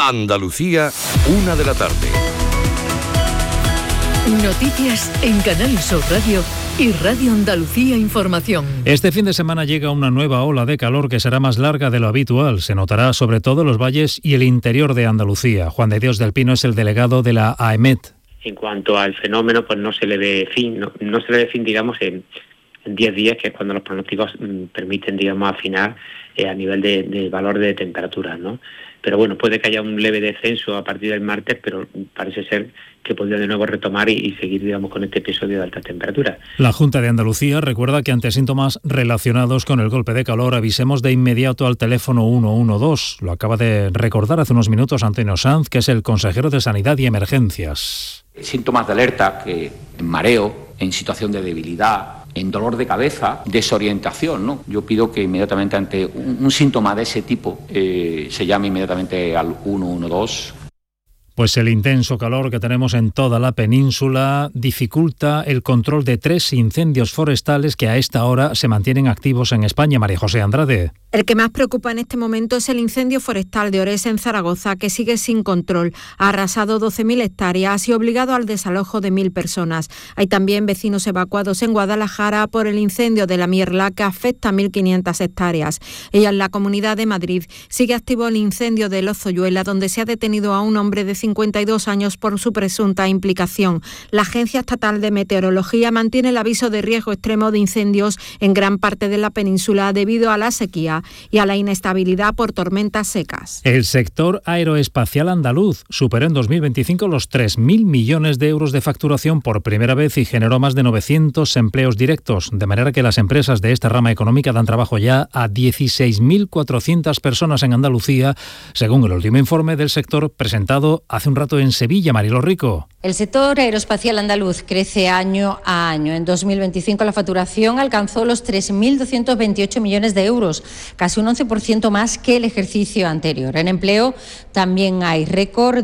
Andalucía, 1 de la tarde. Noticias en Canal Sur Radio y Radio Andalucía Información. Este fin de semana llega una nueva ola de calor que será más larga de lo habitual. Se notará sobre todo en los valles y el interior de Andalucía. Juan de Dios del Pino es el delegado de la AEMET. En cuanto al fenómeno, pues no se le ve fin, no se le ve fin, digamos, en 10 días, que es cuando los pronósticos permiten, digamos, afinar a nivel de valor de temperatura, ¿no? Pero bueno, puede que haya un leve descenso a partir del martes, pero parece ser que podría de nuevo retomar y seguir, digamos, con este episodio de altas temperaturas. La Junta de Andalucía recuerda que ante síntomas relacionados con el golpe de calor avisemos de inmediato al teléfono 112. Lo acaba de recordar hace unos minutos Antonio Sanz, que es el consejero de Sanidad y Emergencias. Síntomas de alerta, que en mareo, en situación de debilidad, en dolor de cabeza, desorientación, ¿no? Yo pido que inmediatamente ante un síntoma de ese tipo se llame inmediatamente al 112. Pues el intenso calor que tenemos en toda la península dificulta el control de 3 incendios forestales que a esta hora se mantienen activos en España. María José Andrade. El que más preocupa en este momento es el incendio forestal de Ores en Zaragoza, que sigue sin control. Ha arrasado 12.000 hectáreas y obligado al desalojo de 1.000 personas. Hay también vecinos evacuados en Guadalajara por el incendio de la Mierla, que afecta a 1.500 hectáreas. Y en la Comunidad de Madrid sigue activo el incendio de Lozoyuela, donde se ha detenido a un hombre de 52 años por su presunta implicación. La Agencia Estatal de Meteorología mantiene el aviso de riesgo extremo de incendios en gran parte de la península debido a la sequía y a la inestabilidad por tormentas secas. El sector aeroespacial andaluz superó en 2025 los 3.000 millones de euros de facturación por primera vez y generó más de 900 empleos directos, de manera que las empresas de esta rama económica dan trabajo ya a 16.400 personas en Andalucía, según el último informe del sector presentado hace un rato en Sevilla. Mariló Rico. El sector aeroespacial andaluz crece año a año. En 2025 la facturación alcanzó los 3.228 millones de euros, casi un 11% más que el ejercicio anterior. En empleo también hay récord,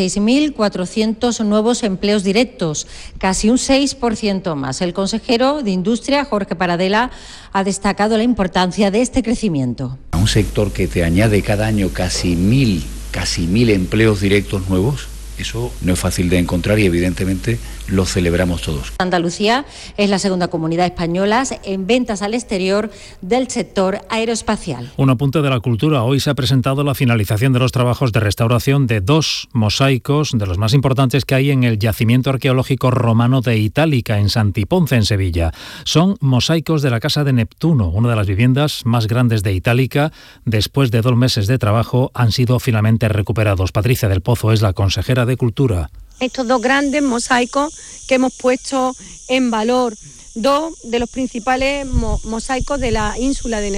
16.400 nuevos empleos directos, casi un 6% más. El consejero de Industria, Jorge Paradela, ha destacado la importancia de este crecimiento. A un sector que te añade cada año casi 1.000 empleos directos nuevos, eso no es fácil de encontrar y evidentemente lo celebramos todos. Andalucía es la segunda comunidad española en ventas al exterior del sector aeroespacial. Un apunte de la cultura. Hoy se ha presentado la finalización de los trabajos de restauración de 2 mosaicos de los más importantes que hay en el yacimiento arqueológico romano de Itálica, en Santiponce, en Sevilla. Son mosaicos de la Casa de Neptuno, una de las viviendas más grandes de Itálica. Después de 2 meses de trabajo han sido finalmente recuperados. Patricia del Pozo es la consejera de Cultura. Estos 2 grandes mosaicos que hemos puesto en valor, 2 de los principales mosaicos de la ínsula de